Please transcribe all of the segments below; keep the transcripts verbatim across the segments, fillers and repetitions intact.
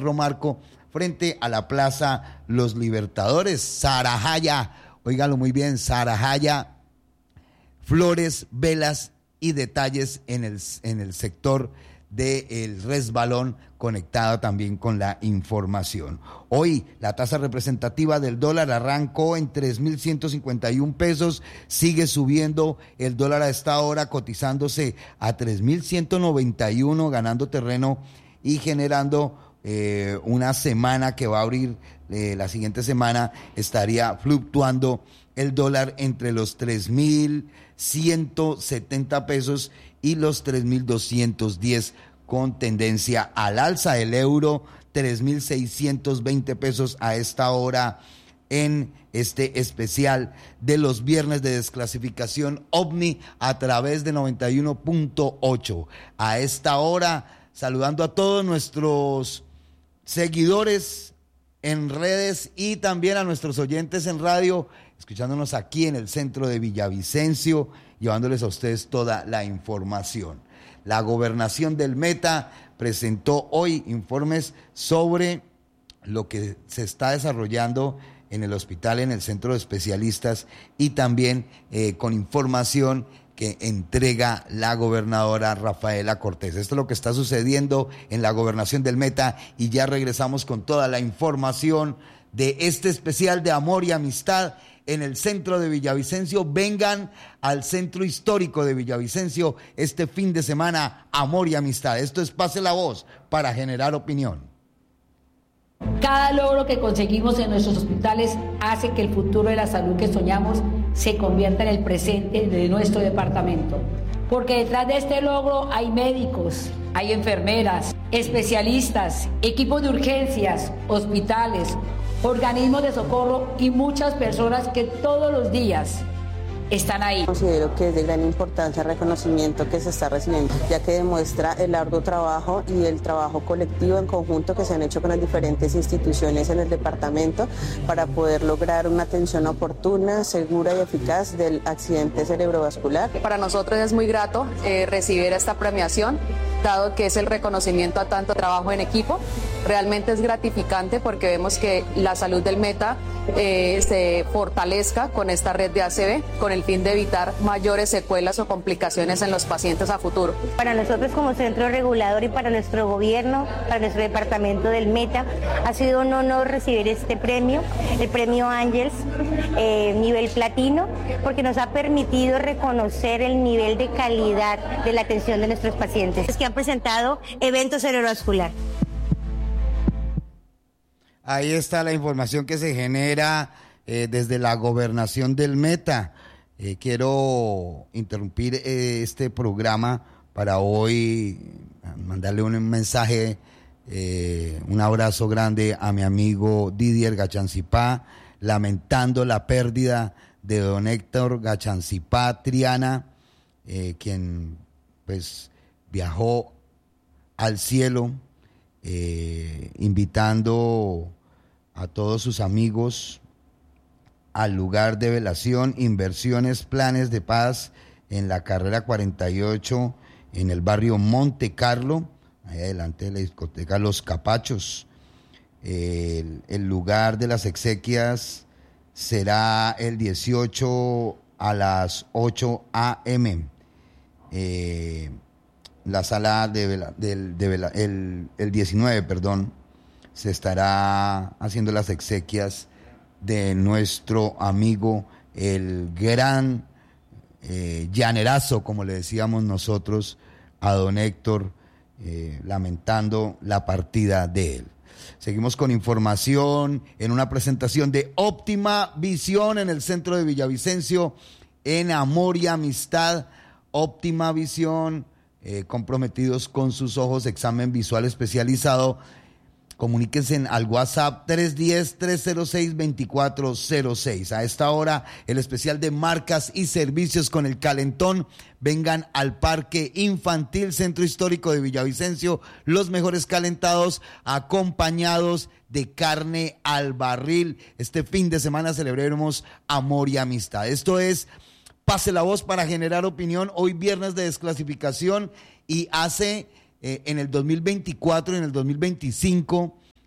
Cerro Marco, frente a la Plaza Los Libertadores. Zarajaya, óigalo muy bien, Zarajaya, flores, velas y detalles en el, en el sector del resbalón, conectada también con la información. Hoy la tasa representativa del dólar arrancó en tres mil ciento cincuenta y un pesos, sigue subiendo el dólar a esta hora, cotizándose a tres mil ciento noventa y uno, ganando terreno y generando eh, una semana que va a abrir, eh, la siguiente semana estaría fluctuando el dólar entre los tres mil ciento setenta pesos y los tres mil doscientos diez, con tendencia al alza. El euro, tres mil seiscientos veinte pesos a esta hora en este especial de los viernes de desclasificación OVNI a través de noventa y uno punto ocho. A esta hora, saludando a todos nuestros seguidores en redes y también a nuestros oyentes en radio, escuchándonos aquí en el centro de Villavicencio, llevándoles a ustedes toda la información. La gobernación del Meta presentó hoy informes sobre lo que se está desarrollando en el hospital, en el centro de especialistas, y también eh, con información que entrega la gobernadora Rafaela Cortés. Esto es lo que está sucediendo en la gobernación del Meta, y ya regresamos con toda la información de este especial de amor y amistad en el centro de Villavicencio. Vengan al centro histórico de Villavicencio este fin de semana, amor y amistad. Esto es Pase la Voz para generar opinión. Cada logro que conseguimos en nuestros hospitales hace que el futuro de la salud que soñamos se convierta en el presente de nuestro departamento. Porque detrás de este logro hay médicos, hay enfermeras, especialistas, equipos de urgencias, hospitales, organismos de socorro y muchas personas que todos los días están ahí. Considero que es de gran importancia el reconocimiento que se está recibiendo, ya que demuestra el arduo trabajo y el trabajo colectivo en conjunto que se han hecho con las diferentes instituciones en el departamento para poder lograr una atención oportuna, segura y eficaz del accidente cerebrovascular. Para nosotros es muy grato eh, recibir esta premiación, dado que es el reconocimiento a tanto trabajo en equipo. Realmente es gratificante porque vemos que la salud del Meta eh, se fortalezca con esta red de A C V, con el fin de evitar mayores secuelas o complicaciones en los pacientes a futuro. Para nosotros como centro regulador y para nuestro gobierno, para nuestro departamento del Meta, ha sido un honor recibir este premio, el premio Ángels, eh, nivel platino, porque nos ha permitido reconocer el nivel de calidad de la atención de nuestros pacientes que han presentado evento cerebrovascular. Ahí está la información que se genera eh, desde la gobernación del Meta. Eh, quiero interrumpir eh, este programa para hoy mandarle un mensaje, eh, un abrazo grande a mi amigo Didier Gachancipá, lamentando la pérdida de don Héctor Gachancipá Triana, eh, quien pues viajó al cielo, eh, invitando a todos sus amigos al lugar de velación. Inversiones Planes de Paz en la carrera cuarenta y ocho en el barrio Monte Carlo, ahí adelante de la discoteca Los Capachos. El, el lugar de las exequias será el dieciocho a las ocho a eme. Eh, la sala de, vela, de, de vela, el, el diecinueve, perdón, se estará haciendo las exequias de nuestro amigo, el gran eh, llanerazo, como le decíamos nosotros, a don Héctor, eh, lamentando la partida de él. Seguimos con información en una presentación de Óptima Visión en el centro de Villavicencio, en Amor y Amistad. Óptima Visión, eh, comprometidos con sus ojos, examen visual especializado. Comuníquense al WhatsApp tres uno cero, tres cero seis, dos cuatro cero seis. A esta hora, el especial de marcas y servicios con el calentón. Vengan al Parque Infantil Centro Histórico de Villavicencio, los mejores calentados acompañados de carne al barril. Este fin de semana celebremos amor y amistad. Esto es Pase la Voz para generar opinión. Hoy viernes de desclasificación, y hace... Eh, en el dos mil veinticuatro y en el dos mil veinticinco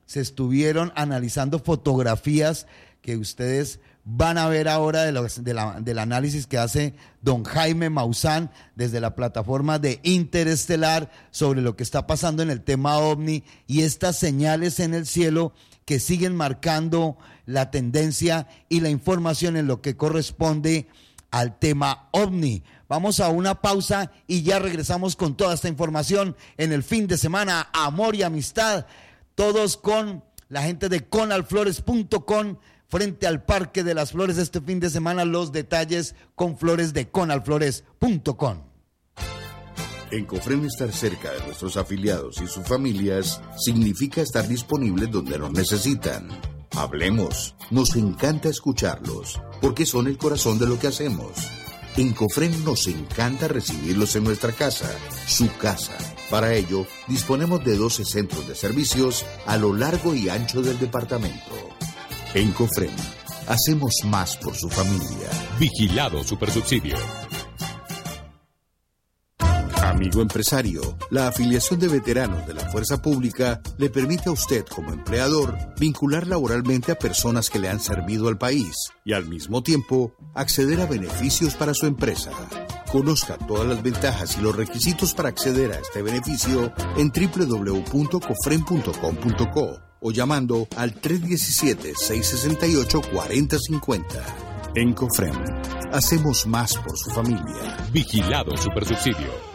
se estuvieron analizando fotografías que ustedes van a ver ahora de los, de la, del análisis que hace don Jaime Maussan desde la plataforma de Interestelar sobre lo que está pasando en el tema OVNI y estas señales en el cielo que siguen marcando la tendencia y la información en lo que corresponde al tema OVNI. Vamos a una pausa y ya regresamos con toda esta información en el fin de semana. Amor y amistad, todos con la gente de conalflores punto com frente al Parque de las Flores este fin de semana. Los detalles con flores de conalflores punto com. En Cofrem, estar cerca de nuestros afiliados y sus familias significa estar disponibles donde nos necesitan. Hablemos, nos encanta escucharlos, porque son el corazón de lo que hacemos. En Cofrem nos encanta recibirlos en nuestra casa, su casa. Para ello, disponemos de doce centros de servicios a lo largo y ancho del departamento. En Cofrem, hacemos más por su familia. Vigilado Supersubsidio. Amigo empresario, la afiliación de veteranos de la Fuerza Pública le permite a usted como empleador vincular laboralmente a personas que le han servido al país y al mismo tiempo acceder a beneficios para su empresa. Conozca todas las ventajas y los requisitos para acceder a este beneficio en doble u doble u doble u punto cofrem punto com punto co o llamando al tres uno siete, seis seis ocho, cuatro cero cinco cero. En Cofrem, hacemos más por su familia. Vigilado Supersubsidio.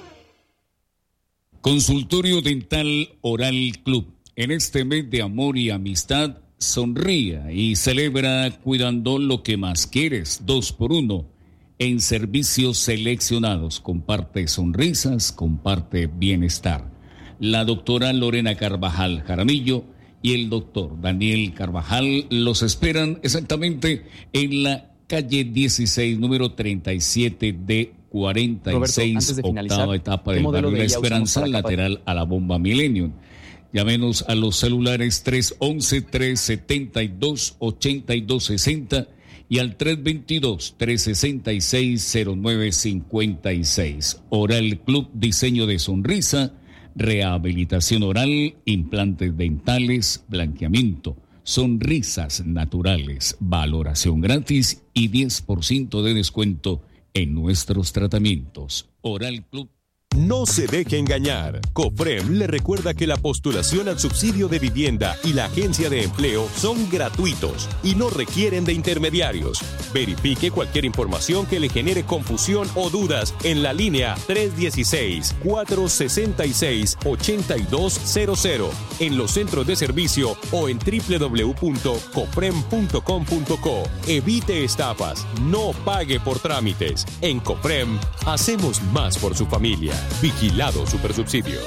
Consultorio Dental Oral Club. En este mes de amor y amistad, sonría y celebra cuidando lo que más quieres. Dos por uno en servicios seleccionados. Comparte sonrisas, comparte bienestar. La doctora Lorena Carvajal Jaramillo y el doctor Daniel Carvajal los esperan exactamente en la calle dieciséis, número treinta y siete de cuarenta y seis, Roberto, octava etapa del barrio La Esperanza, lateral a la bomba Millennium. Llámenos a los celulares tres once, tres setenta y dos, ochenta y dos sesenta y al tres veintidós, tres sesenta y seis, cero nueve cincuenta y seis. Oral Club, diseño de sonrisa, rehabilitación oral, implantes dentales, blanqueamiento, sonrisas naturales, valoración gratis y diez por ciento de descuento en nuestros tratamientos. Oral Club. No se deje engañar. Cofrem le recuerda que la postulación al subsidio de vivienda y la agencia de empleo son gratuitos y no requieren de intermediarios. Verifique cualquier información que le genere confusión o dudas en la línea tres uno seis, cuatro seis seis, ocho dos cero cero, en los centros de servicio o en doble u doble u doble u punto cofrem punto com punto co. Evite estafas, no pague por trámites. En Cofrem, hacemos más por su familia. Vigilado Supersubsidio.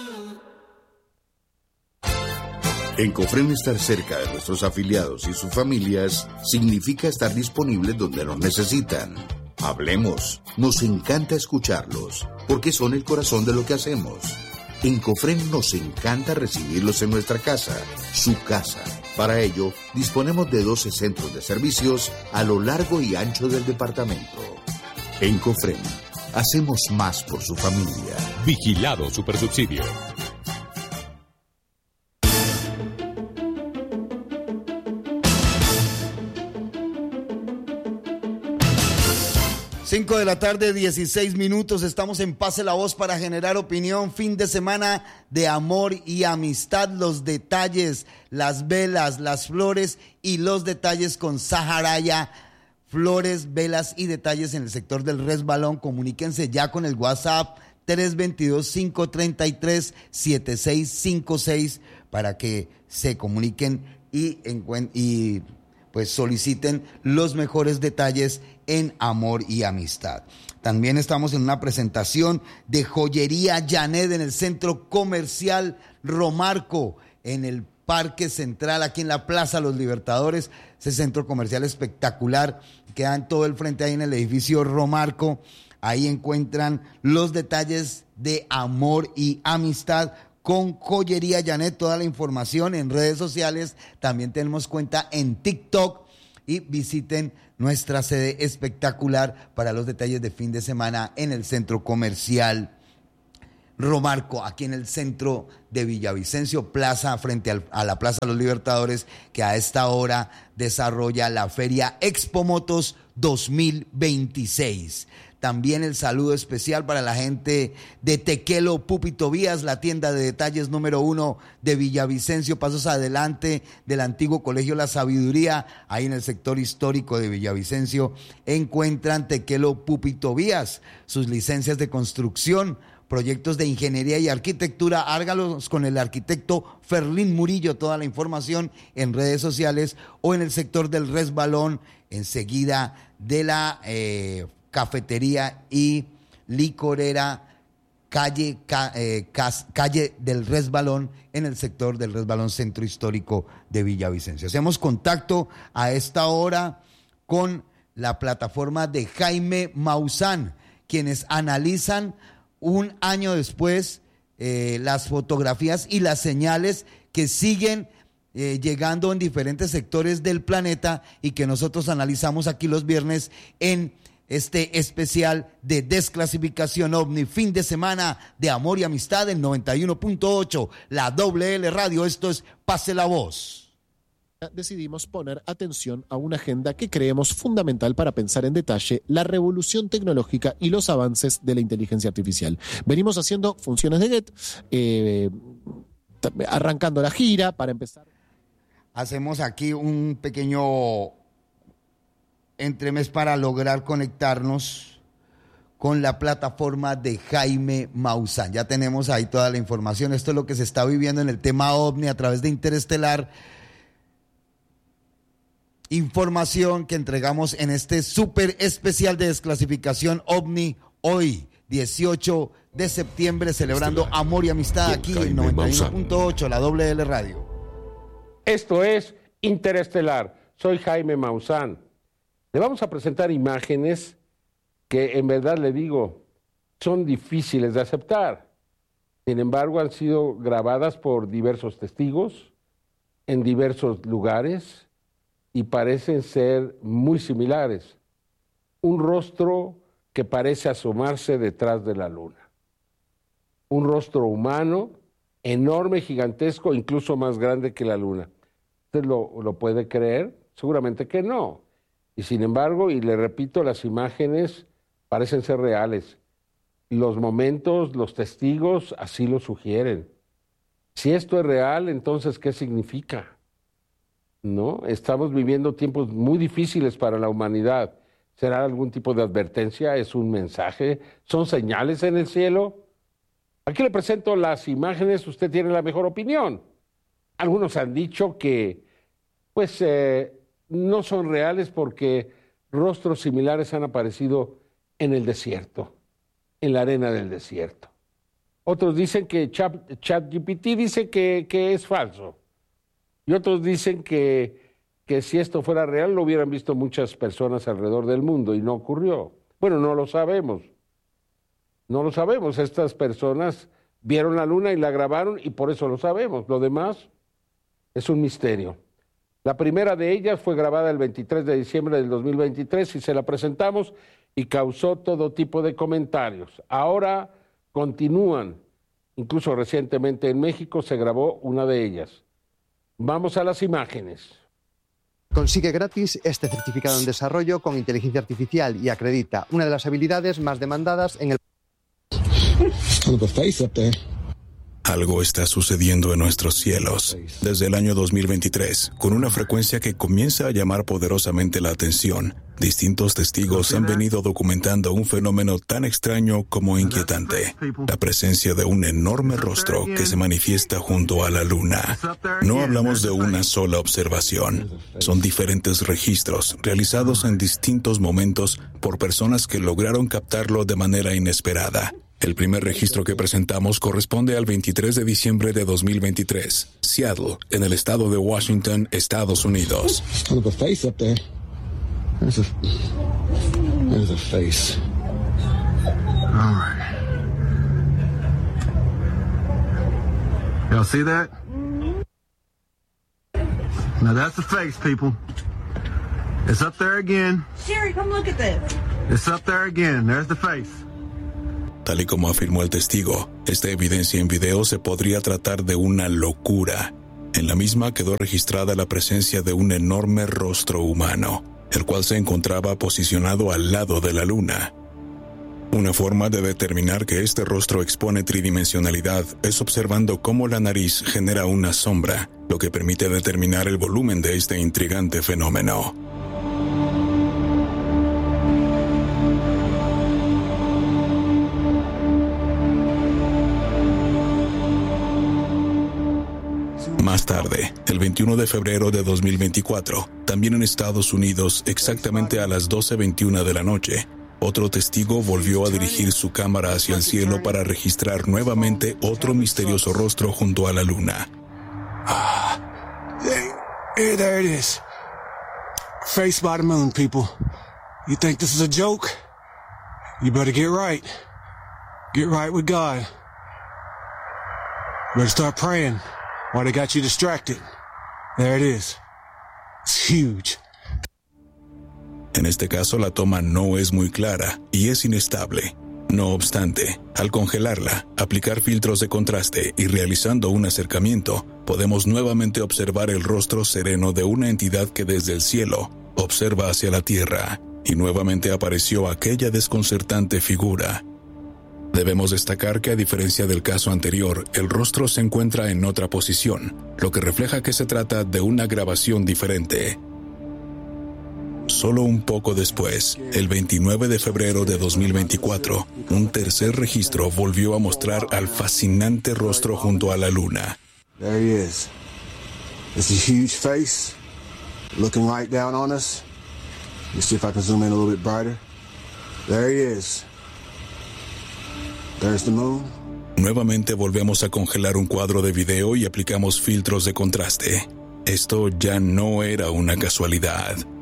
En Cofrem, estar cerca de nuestros afiliados y sus familias significa estar disponibles donde nos necesitan. Hablemos, nos encanta escucharlos, porque son el corazón de lo que hacemos. En Cofrem nos encanta recibirlos en nuestra casa, su casa. Para ello, disponemos de doce centros de servicios a lo largo y ancho del departamento. En Cofrem, hacemos más por su familia. Vigilado Supersubsidio. Cinco de la tarde, dieciséis minutos. Estamos en Pase la Voz para generar opinión. Fin de semana de amor y amistad. Los detalles, las velas, las flores y los detalles con Saharaya. Flores, velas y detalles en el sector del Resbalón. Comuníquense ya con el WhatsApp tres veintidós, cinco treinta y tres, setenta y seis cincuenta y seis para que se comuniquen y, y pues soliciten los mejores detalles en amor y amistad. También estamos en una presentación de Joyería Janet en el Centro Comercial Romarco, en el Parque Central, aquí en la Plaza Los Libertadores. Ese centro comercial espectacular, queda en todo el frente ahí en el edificio Romarco. Ahí encuentran los detalles de amor y amistad con Joyería Janet. Toda la información en redes sociales. También tenemos cuenta en TikTok y visiten nuestra sede espectacular para los detalles de fin de semana en el Centro Comercial Romarco, aquí en el centro de Villavicencio, plaza frente al, a la Plaza de los Libertadores, que a esta hora desarrolla la Feria Expo Motos dos mil veintiséis. También el saludo especial para la gente de Tequelo Púpito Vías, la tienda de detalles número uno de Villavicencio, pasos adelante del antiguo Colegio La Sabiduría. Ahí en el sector histórico de Villavicencio encuentran Tequelo Púpito Vías, sus licencias de construcción, proyectos de ingeniería y arquitectura. Hágalos con el arquitecto Ferlín Murillo. Toda la información en redes sociales o en el sector del Resbalón, enseguida de la eh, cafetería y licorera calle, ca, eh, cas, calle del Resbalón, en el sector del Resbalón Centro Histórico de Villavicencio. Hacemos contacto a esta hora con la plataforma de Jaime Maussan, quienes analizan un año después eh, las fotografías y las señales que siguen eh, llegando en diferentes sectores del planeta y que nosotros analizamos aquí los viernes en este especial de desclasificación OVNI, fin de semana de amor y amistad en noventa y uno punto ocho, la doble L Radio. Esto es Pase la Voz. Decidimos poner atención a una agenda que creemos fundamental para pensar en detalle la revolución tecnológica y los avances de la inteligencia artificial. Venimos haciendo funciones de Get, eh, arrancando la gira para empezar. Hacemos aquí un pequeño entremés para lograr conectarnos con la plataforma de Jaime Maussan. Ya tenemos ahí toda la información. Esto es lo que se está viviendo en el tema OVNI a través de Interestelar. Información que entregamos en este súper especial de desclasificación OVNI hoy, dieciocho de septiembre, celebrando Estelar. Amor y amistad aquí en noventa y uno punto ocho, la doble L Radio. Esto es Interestelar. Soy Jaime Maussan. Le vamos a presentar imágenes que en verdad le digo son difíciles de aceptar. Sin embargo, han sido grabadas por diversos testigos en diversos lugares y parecen ser muy similares. Un rostro que parece asomarse detrás de la luna. Un rostro humano, enorme, gigantesco, incluso más grande que la luna. ¿Usted lo, lo puede creer? Seguramente que no. Y sin embargo, y le repito, las imágenes parecen ser reales. Los momentos, los testigos así lo sugieren. Si esto es real, entonces, ¿qué significa? ¿No? Estamos viviendo tiempos muy difíciles para la humanidad. ¿Será algún tipo de advertencia? ¿Es un mensaje? ¿Son señales en el cielo? Aquí le presento las imágenes, usted tiene la mejor opinión. Algunos han dicho que, pues, eh, no son reales porque rostros similares han aparecido en el desierto, en la arena del desierto. Otros dicen que ChatGPT dice que, que es falso. Y otros dicen que, que si esto fuera real lo hubieran visto muchas personas alrededor del mundo y no ocurrió. Bueno, no lo sabemos. No lo sabemos. Estas personas vieron la luna y la grabaron y por eso lo sabemos. Lo demás es un misterio. La primera de ellas fue grabada el veintitrés de diciembre del dos mil veintitrés y se la presentamos y causó todo tipo de comentarios. Ahora continúan. Incluso recientemente en México se grabó una de ellas. Vamos a las imágenes. Consigue gratis este certificado en desarrollo con inteligencia artificial y acredita una de las habilidades más demandadas en el... Algo está sucediendo en nuestros cielos desde el año dos mil veintitrés, con una frecuencia que comienza a llamar poderosamente la atención. Distintos testigos han venido documentando un fenómeno tan extraño como inquietante: la presencia de un enorme rostro que se manifiesta junto a la luna. No hablamos de una sola observación, son diferentes registros realizados en distintos momentos por personas que lograron captarlo de manera inesperada. El primer registro que presentamos corresponde al veintitrés de diciembre de dos mil veintitrés, Seattle, en el estado de Washington, Estados Unidos. There's a face up there. There's a, there's a face. All right. Y'all see that? Now that's the face, people. It's up there again. Sherry, come look at this. It's up there again. There's the face. Tal y como afirmó el testigo, esta evidencia en video se podría tratar de una locura. En la misma quedó registrada la presencia de un enorme rostro humano, el cual se encontraba posicionado al lado de la luna. Una forma de determinar que este rostro expone tridimensionalidad es observando cómo la nariz genera una sombra, lo que permite determinar el volumen de este intrigante fenómeno. Más tarde, el veintiuno de febrero de dos mil veinticuatro, también en Estados Unidos, exactamente a las doce veintiuno de la noche, otro testigo volvió a dirigir su cámara hacia el cielo para registrar nuevamente otro misterioso rostro junto a la luna. Ah, hey, there it is. Face by the moon, people. You think this is a joke? You better get right. Get right with God. You better start praying. Why they got you distracted? There it is. It's huge. En este caso la toma no es muy clara y es inestable. No obstante, al congelarla, aplicar filtros de contraste y realizando un acercamiento, podemos nuevamente observar el rostro sereno de una entidad que desde el cielo observa hacia la tierra, y nuevamente apareció aquella desconcertante figura. Debemos destacar que a diferencia del caso anterior, el rostro se encuentra en otra posición, lo que refleja que se trata de una grabación diferente. Solo un poco después, el veintinueve de febrero de dos mil veinticuatro, un tercer registro volvió a mostrar al fascinante rostro junto a la luna. There he is. It's a huge face, looking right down on us. Let's see if I can zoom in a little bit brighter. There he is. There's the moon. Nuevamente volvemos a congelar un cuadro de video y aplicamos filtros de contraste. Esto ya no era una casualidad.